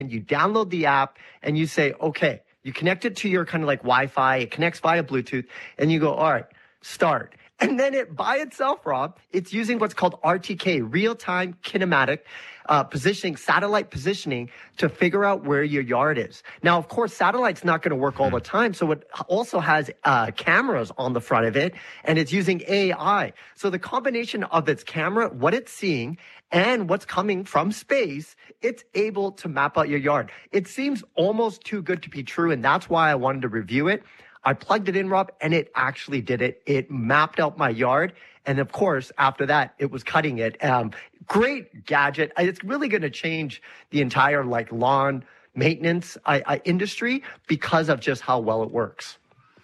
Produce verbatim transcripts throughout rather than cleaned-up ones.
and you download the app and you say, okay, you connect it to your kind of like Wi-Fi, it connects via Bluetooth, and you go, all right, start. And then it by itself, Rob, it's using what's called R T K, real-time kinematic uh, positioning, satellite positioning to figure out where your yard is. Now, of course, satellite's not going to work all the time. So it also has uh, cameras on the front of it, and it's using A I. So the combination of its camera, what it's seeing, and what's coming from space, it's able to map out your yard. It seems almost too good to be true, and that's why I wanted to review it. I plugged it in, Rob, and it actually did it. It mapped out my yard. And of course, after that, it was cutting it. Um, great gadget. It's really going to change the entire like lawn maintenance I, I, industry because of just how well it works.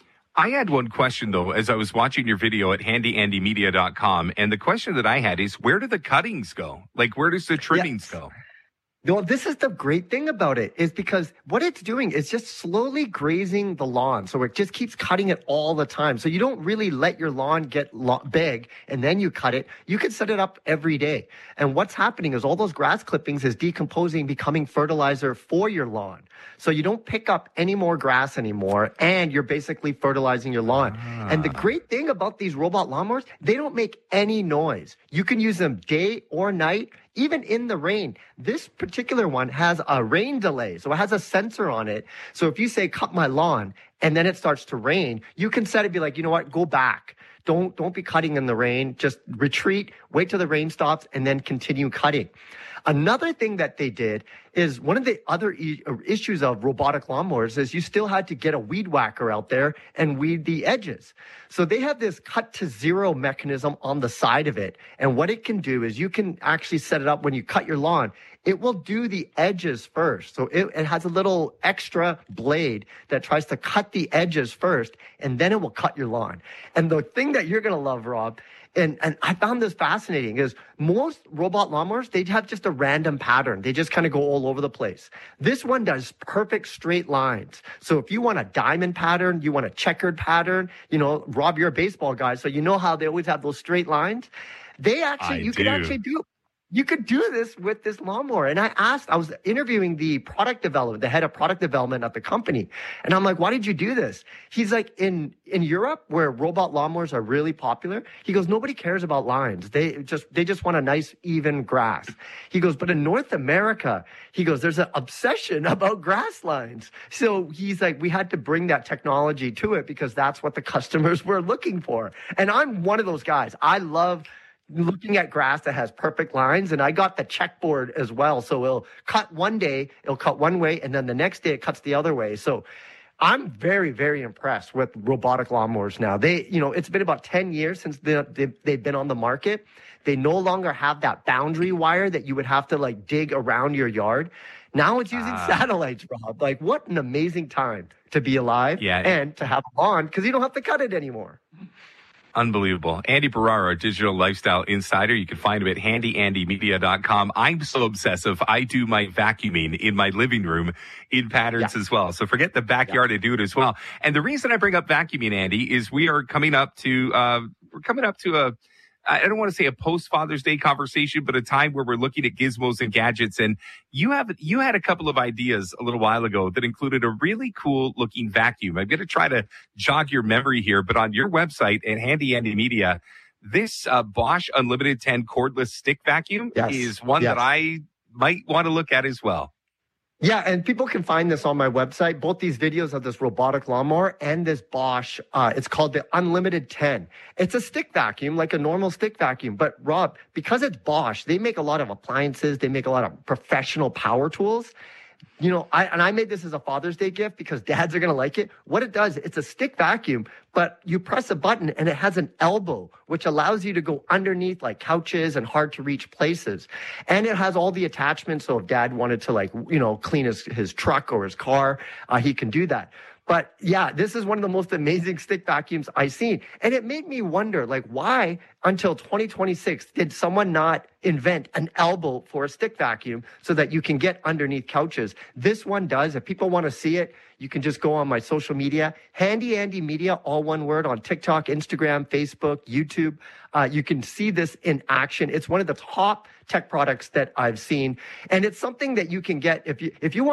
I had one question, though, as I was watching your video at handy andy media dot com. And the question that I had is, where do the cuttings go? Like, where does the trimmings yes. go? Well, this is the great thing about it is because what it's doing is just slowly grazing the lawn. So it just keeps cutting it all the time. So you don't really let your lawn get lo- big and then you cut it. You can set it up every day. And what's happening is all those grass clippings is decomposing, becoming fertilizer for your lawn. So you don't pick up any more grass anymore and you're basically fertilizing your lawn. Ah. And the great thing about these robot lawnmowers, they don't make any noise. You can use them day or night. Even in the rain. This particular one has a rain delay. So it has a sensor on it. So if you say, cut my lawn, and then it starts to rain, you can set it, be like, you know what, go back. Don't, don't be cutting in the rain. Just retreat, wait till the rain stops, and then continue cutting. Another thing that they did is one of the other e- issues of robotic lawnmowers is you still had to get a weed whacker out there and weed the edges. So they have this cut to zero mechanism on the side of it. And what it can do is you can actually set it up when you cut your lawn. It will do the edges first. So it, it has a little extra blade that tries to cut the edges first, and then it will cut your lawn. And the thing that you're going to love, Rob, And and I found this fascinating is most robot lawnmowers, they have just a random pattern. They just kind of go all over the place. This one does perfect straight lines. So if you want a diamond pattern, you want a checkered pattern, you know, Rob, you're a baseball guy, so you know how they always have those straight lines. They actually, I you do. could actually do You could do this with this lawnmower. And I asked, I was interviewing the product development, the head of product development at the company. And I'm like, why did you do this? He's like, in, in Europe, where robot lawnmowers are really popular, he goes, nobody cares about lines. They just, they just want a nice, even grass. He goes, but in North America, he goes, there's an obsession about grass lines. So he's like, we had to bring that technology to it because that's what the customers were looking for. And I'm one of those guys. I love looking at grass that has perfect lines, and I got the checkboard as well. So it'll cut one day, it'll cut one way, and then the next day it cuts the other way. So I'm very, very impressed with robotic lawnmowers now. They, you know, it's been about ten years since they, they, they've been on the market. They no longer have that boundary wire that you would have to like dig around your yard. Now it's using ah. satellites, Rob. Like, what an amazing time to be alive yeah, and to have a lawn because you don't have to cut it anymore. Unbelievable. Andy Barrara, Digital Lifestyle Insider. You can find him at handy andy media dot com. I'm so obsessive. I do my vacuuming in my living room in patterns yeah. as well. So forget the backyard, yeah. I do it as well. And the reason I bring up vacuuming, Andy, is we are coming up to, uh, we're coming up to a, I don't want to say a post-Father's Day conversation, but a time where we're looking at gizmos and gadgets. And you have you had a couple of ideas a little while ago that included a really cool-looking vacuum. I'm going to try to jog your memory here, but on your website at Handy Andy Media, this uh, Bosch Unlimited ten cordless stick vacuum yes. is one yes. that I might want to look at as well. Yeah, and people can find this on my website, both these videos of this robotic lawnmower and this Bosch. Uh, it's called the Unlimited ten. It's a stick vacuum, like a normal stick vacuum. But Rob, because it's Bosch, they make a lot of appliances. They make a lot of professional power tools. You know, I, and I made this as a Father's Day gift because dads are going to like it. What it does, it's a stick vacuum, but you press a button and it has an elbow, which allows you to go underneath like couches and hard to reach places. And it has all the attachments. So if dad wanted to like, you know, clean his, his truck or his car, uh, he can do that. But yeah, this is one of the most amazing stick vacuums I've seen. And it made me wonder, like, why until twenty twenty-six did someone not invent an elbow for a stick vacuum so that you can get underneath couches? This one does. If people want to see it, you can just go on my social media, Handy Andy Media, all one word, on TikTok, Instagram, Facebook, YouTube. Uh, you can see this in action. It's one of the top tech products that I've seen. And it's something that you can get if you, if you want